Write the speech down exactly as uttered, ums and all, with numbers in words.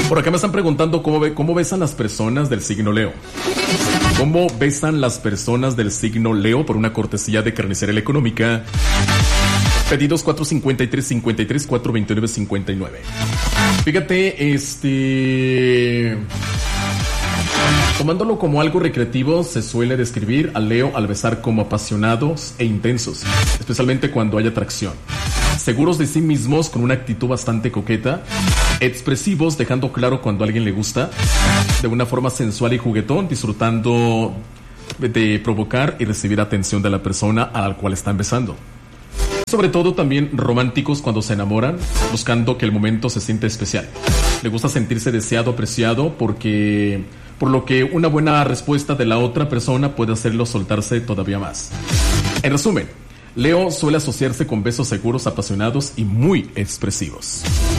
Por acá me están preguntando cómo, ve, cómo besan las personas del signo Leo. ¿Cómo besan las personas del signo Leo? Por una cortesía de Carnicería La Económica. Pedidos cuatro cincuenta y tres, cincuenta y tres, cuatro veintinueve, cincuenta y nueve. Fíjate, este... tomándolo como algo recreativo, se suele describir a Leo al besar como apasionados e intensos, especialmente cuando hay atracción. Seguros de sí mismos, con una actitud bastante coqueta. Expresivos, dejando claro cuando a alguien le gusta. De una forma sensual y juguetón, disfrutando de provocar y recibir atención de la persona a la cual están besando. Sobre todo también románticos cuando se enamoran, buscando que el momento se sienta especial. Le gusta sentirse deseado, apreciado, porque... por lo que una buena respuesta de la otra persona puede hacerlo soltarse todavía más. En resumen, Leo suele asociarse con besos seguros, apasionados y muy expresivos.